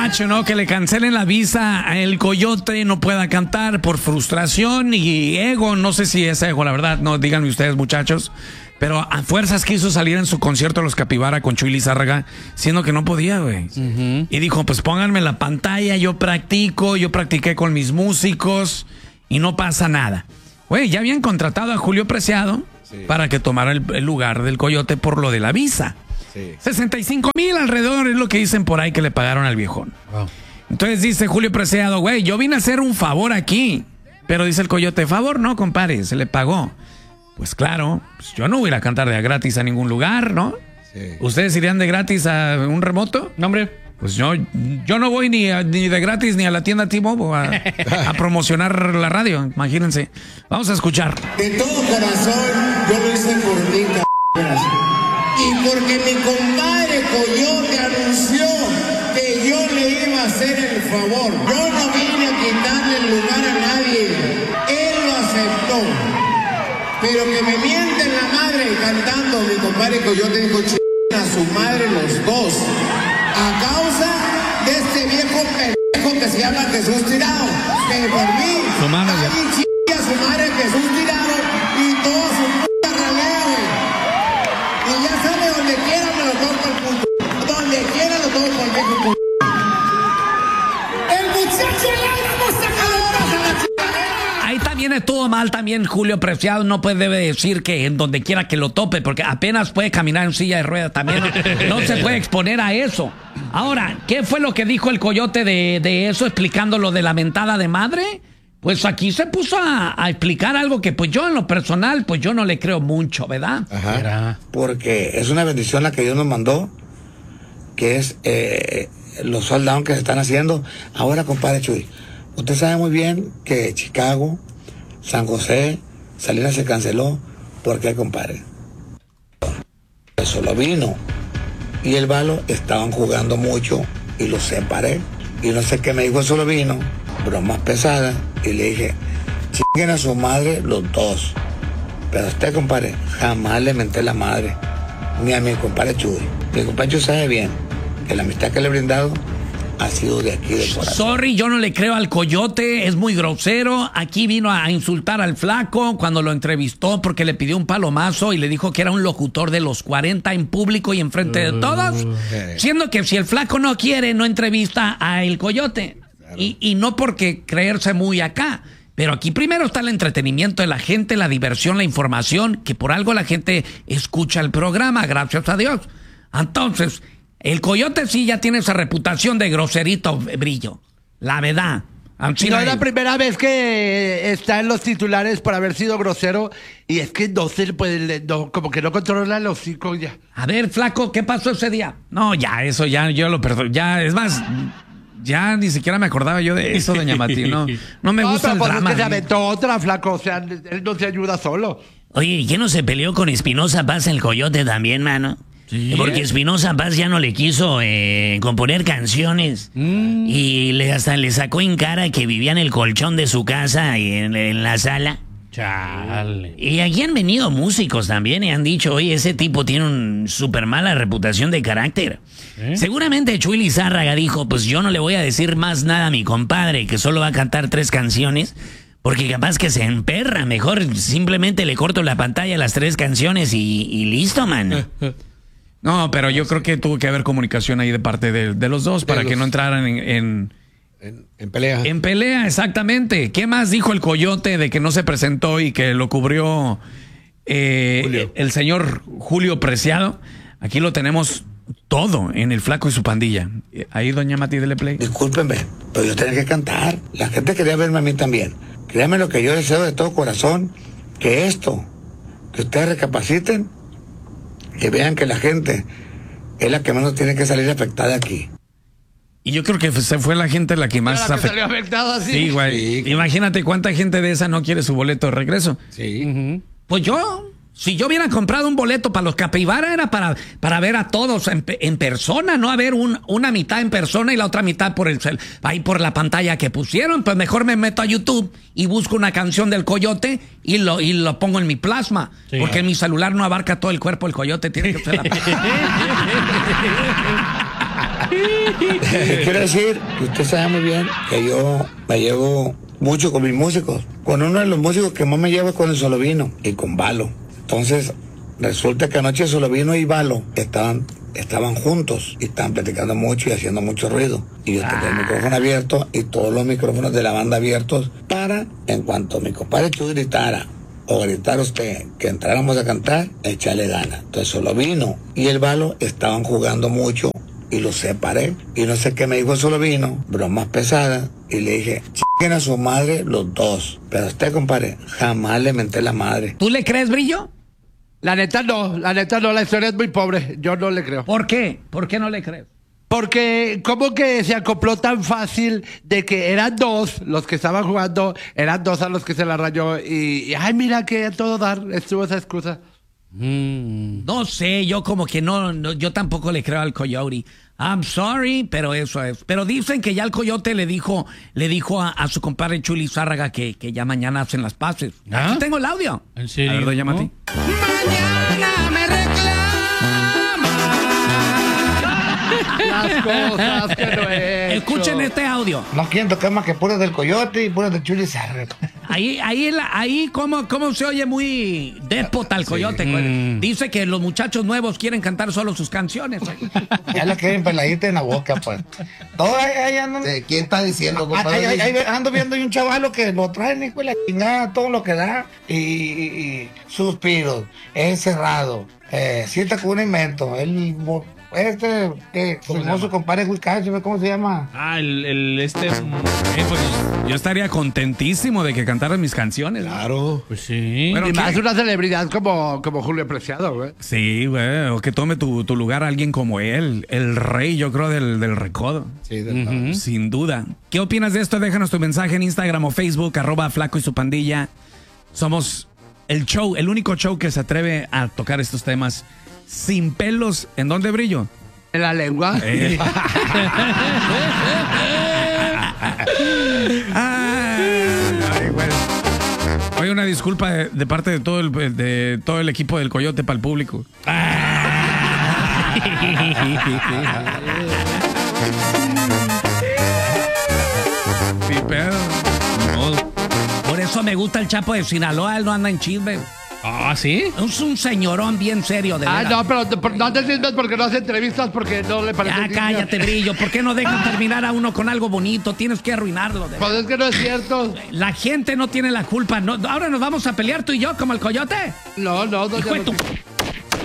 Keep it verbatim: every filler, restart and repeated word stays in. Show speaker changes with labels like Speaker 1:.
Speaker 1: gacho, ¿no? Que le cancelen la visa a el Coyote, no pueda cantar por frustración y ego. No sé si es ego, la verdad. No, díganme ustedes, muchachos. Pero a fuerzas quiso salir en su concierto Los Capibara con Chuy Lizárraga, siendo que no podía, güey. Uh-huh. Y dijo, pues pónganme la pantalla, yo practico, yo practiqué con mis músicos y no pasa nada. Güey, ya habían contratado a Julio Preciado sí. para que tomara el, el lugar del Coyote por lo de la visa. Sí. sesenta y cinco mil alrededor es lo que dicen por ahí que le pagaron al viejón. Wow. Entonces dice Julio Preciado, güey, yo vine a hacer un favor aquí. Pero dice el Coyote, favor no, compadre, se le pagó. Pues claro, pues yo no voy a ir a cantar de gratis a ningún lugar, ¿no? Sí. ¿Ustedes irían de gratis a un remoto?
Speaker 2: No, hombre.
Speaker 1: Pues yo, yo no voy ni, a, ni de gratis ni a la tienda T-Mobile a, a promocionar la radio, imagínense. Vamos a escuchar.
Speaker 3: De todo corazón, yo lo hice por ti, cabrón. Y porque mi compadre Coyote anunció que yo le iba a hacer el favor. Yo no vine a quitarle el lugar a nadie. Él lo aceptó. Pero que me mienten la madre cantando, mi compadre Coyote dijo, ch... a su madre los dos. A causa de este viejo pendejo que se llama Jesús Tirado. Que por mí,
Speaker 1: su madre,
Speaker 3: ahí ch... a su madre Jesús Tirado y todo su puta ralea, güey. Y ya sabe, donde quiera me lo toco el puto. Donde quiera lo toco el viejo puto. El muchacho ya vamos a calentar a la chica.
Speaker 1: Ahí también estuvo mal también Julio Preciado, no puede debe decir que en donde quiera que lo tope, porque apenas puede caminar en silla de ruedas también, no, no se puede exponer a eso. Ahora, ¿qué fue lo que dijo el Coyote de, de eso, explicando lo de la mentada de madre? Pues aquí se puso a, a explicar algo que pues yo en lo personal, pues yo no le creo mucho, ¿verdad?
Speaker 4: Ajá, porque es una bendición la que Dios nos mandó, que es eh, los soldados que se están haciendo. Ahora, compadre Chuy, usted sabe muy bien que Chicago, San José, Salinas se canceló. ¿Por qué, compadre? Eso lo vino. Y el Balo estaban jugando mucho y los separé. Y no sé qué me dijo eso lo vino, bromas pesadas. Y le dije, chinguen a su madre los dos. Pero a usted, compadre, jamás le menté la madre. Ni a mi compadre Chuy. Mi compadre Chuy sabe bien que la amistad que le he brindado ha sido de aquí del corazón.
Speaker 1: Sorry, yo no le creo al Coyote, es muy grosero. Aquí vino a insultar al flaco cuando lo entrevistó porque le pidió un palomazo y le dijo que era un locutor de los cuarenta en público y enfrente de todos. Siendo que si el flaco no quiere, no entrevista a el Coyote. Claro. Y, y no porque creerse muy acá. Pero aquí primero está el entretenimiento de la gente, la diversión, la información, que por algo la gente escucha el programa, gracias a Dios. Entonces, el Coyote sí ya tiene esa reputación de groserito brillo. La verdad.
Speaker 2: No es la primera vez que está en los titulares por haber sido grosero. Y es que no se puede, no, como que no controla los hocico ya.
Speaker 1: A ver, flaco, ¿qué pasó ese día? No, ya, eso ya, yo lo perdono. Ya, es más, ya ni siquiera me acordaba yo de eso, doña Mati. No, no me no, gusta
Speaker 2: pero
Speaker 1: el drama.
Speaker 2: Es que se aventó otra, flaco. O sea, él no se ayuda solo.
Speaker 5: Oye, ¿quién no se peleó con Espinosa Paz el Coyote también, mano? Sí. Porque Espinosa Paz ya no le quiso eh, componer canciones mm. y le, hasta le sacó en cara que vivía en el colchón de su casa y en, en la sala.
Speaker 2: Chale.
Speaker 5: Y aquí han venido músicos también y han dicho, oye, ese tipo tiene una súper mala reputación de carácter. ¿Eh? Seguramente Chuy Lizárraga dijo, pues yo no le voy a decir más nada a mi compadre, que solo va a cantar tres canciones, porque capaz que se emperra. Mejor simplemente le corto la pantalla a las tres canciones y, y listo, man.
Speaker 1: No, pero yo creo que tuvo que haber comunicación ahí de parte de, de los dos para los, que no entraran en, en,
Speaker 4: en, en pelea.
Speaker 1: En pelea, exactamente. ¿Qué más dijo el Coyote de que no se presentó y que lo cubrió eh, el señor Julio Preciado? Aquí lo tenemos todo en El Flaco y su pandilla. Ahí, doña Mati, dele play.
Speaker 4: Discúlpenme, pero yo tenía que cantar. La gente quería verme a mí también. Créanme lo que yo deseo de todo corazón, que esto, que ustedes recapaciten, que vean que la gente es la que menos tiene que salir afectada aquí.
Speaker 1: Y yo creo que se fue la gente la que más
Speaker 2: claro que salió afectada, sí.
Speaker 1: Sí, güey. Sí. Imagínate cuánta gente de esa no quiere su boleto de regreso.
Speaker 4: Sí.
Speaker 1: Uh-huh. Pues yo, si yo hubiera comprado un boleto para los Capibara, era para, para ver a todos en, en persona, no a ver un, una mitad en persona y la otra mitad por el ahí por la pantalla que pusieron. Pues mejor me meto a YouTube y busco una canción del Coyote y lo, y lo pongo en mi plasma. Sí. Porque en mi celular no abarca todo el cuerpo, el Coyote tiene que ser la
Speaker 4: Quiero decir que usted sabe muy bien que yo me llevo mucho con mis músicos. Con uno de los músicos que más me llevo es con el Solovino y con Balo. Entonces, resulta que anoche Solovino y Balo estaban, estaban juntos y estaban platicando mucho y haciendo mucho ruido. Y yo tenía el micrófono abierto y todos los micrófonos de la banda abiertos para, en cuanto mi compadre Chuy gritara o gritar usted que entráramos a cantar, echarle gana. Entonces Solovino y el Balo estaban jugando mucho y los separé. Y no sé qué me dijo Solovino, bromas pesadas, y le dije, chiquen a su madre los dos. Pero a usted, compadre, jamás le menté la madre.
Speaker 1: ¿Tú le crees, Brillo?
Speaker 2: La neta no, la neta no, la historia es muy pobre. Yo no le creo.
Speaker 1: ¿Por qué? ¿Por qué no le crees?
Speaker 2: Porque como que se acopló tan fácil de que eran dos los que estaban jugando, eran dos a los que se la rayó y, y ay, mira que a todo dar estuvo esa excusa.
Speaker 1: Mm. No sé, yo como que no, no, yo tampoco le creo al Coyote. I'm sorry, pero eso es. Pero dicen que ya el Coyote le dijo, le dijo a, a su compadre Chuy Lizárraga que, que ya mañana hacen las paces.
Speaker 6: ¿Ah?
Speaker 1: Aquí tengo el audio.
Speaker 6: ¿En serio?
Speaker 1: A ver, doy,
Speaker 6: ¿No?
Speaker 1: a ti.
Speaker 2: Mañana me reclama las cosas que no he hecho.
Speaker 1: Escuchen este audio.
Speaker 4: No quieren tocar más que puras del Coyote y puras de Chuy Lizárraga.
Speaker 1: Ahí, ahí, la- ahí como, como se oye muy déspota el Coyote.
Speaker 6: Mm.
Speaker 1: Dice que los muchachos nuevos quieren cantar solo sus canciones.
Speaker 4: Ya la quieren peladita en la boca, pues. Todo ahí, ahí andan.
Speaker 7: Eh, ¿Quién está diciendo,
Speaker 4: Ahí,
Speaker 7: compadre?
Speaker 4: ahí- ahí ando viendo hay un chavalo que lo traen, hijo de la chingada, todo lo que da. Y, y- y suspiros, es cerrado, eh, sienta con un invento. El, bo- este, que firmó su compadre Huicacho, ¿cómo se llama?
Speaker 6: Ah, el, el este.
Speaker 1: Eh, pues, yo estaría contentísimo de que cantaran mis canciones.
Speaker 7: Claro.
Speaker 6: Pues sí.
Speaker 1: Bueno,
Speaker 2: Y más
Speaker 1: ¿qué?
Speaker 2: una celebridad como, como Julio Preciado, güey.
Speaker 1: Sí, güey, o que tome tu, tu lugar alguien como él, el rey, yo creo, del, del recodo.
Speaker 7: Sí, de verdad.
Speaker 1: Sin duda. ¿Qué opinas de esto? Déjanos tu mensaje en Instagram o Facebook, arroba Flaco y su pandilla. Somos el show, el único show que se atreve a tocar estos temas sin pelos. ¿En dónde, Brillo?
Speaker 2: En la lengua.
Speaker 1: Eh. Ay, güey. Oye, una disculpa de, de parte de todo el de todo el equipo del Coyote para el público. Sí, pedo. No. Por eso me gusta el Chapo de Sinaloa, él no anda en chisme.
Speaker 6: Ah, ¿sí?
Speaker 1: Es un señorón bien serio, de
Speaker 2: Ah,
Speaker 1: veras.
Speaker 2: no, pero no, no te sientas porque no hace entrevistas porque no le parece.
Speaker 1: Ya
Speaker 2: digno.
Speaker 1: cállate, Brillo. ¿Por qué no dejan terminar a uno con algo bonito? Tienes que arruinarlo. de
Speaker 2: Pues es que no es cierto.
Speaker 1: La gente no tiene la culpa. No, ahora nos vamos a pelear tú y yo como el Coyote.
Speaker 2: No, no, no.
Speaker 1: Hijo
Speaker 2: ya
Speaker 1: de
Speaker 2: no-
Speaker 1: tu-